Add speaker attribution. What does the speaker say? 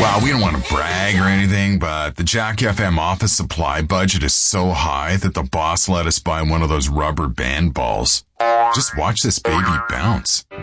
Speaker 1: Well, we don't want to brag or anything, but the Jack FM office supply budget is so high that the boss let us buy one of those rubber band balls. Just watch this baby bounce.